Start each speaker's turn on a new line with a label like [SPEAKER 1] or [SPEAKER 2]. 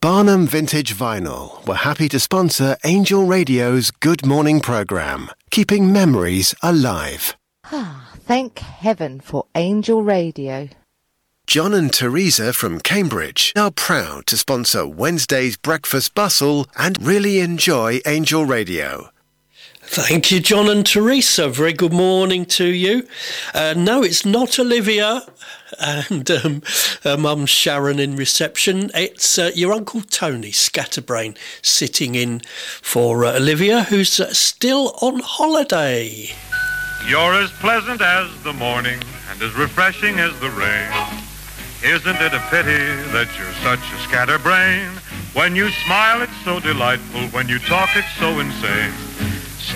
[SPEAKER 1] Barnum Vintage Vinyl were happy to sponsor Angel Radio's Good Morning programme, keeping memories alive.
[SPEAKER 2] Thank heaven for Angel Radio.
[SPEAKER 1] John and Teresa from Cambridge are proud to sponsor Wednesday's Breakfast Bustle and really enjoy Angel Radio.
[SPEAKER 3] Thank you, John and Teresa. Very good morning to you. No, it's not Olivia and Mum Sharon in reception. It's your Uncle Tony Scatterbrain sitting in for Olivia, who's still on holiday.
[SPEAKER 4] You're as pleasant as the morning and as refreshing as the rain. Isn't it a pity that you're such a scatterbrain? When you smile, it's so delightful. When you talk, it's so insane.